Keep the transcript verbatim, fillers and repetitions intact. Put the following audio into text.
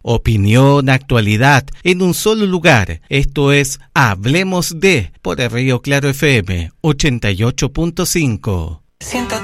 Opinión, actualidad, en un solo lugar. Esto es Hablemos de, por el Río Claro F M, ochenta y ocho punto cinco. Siento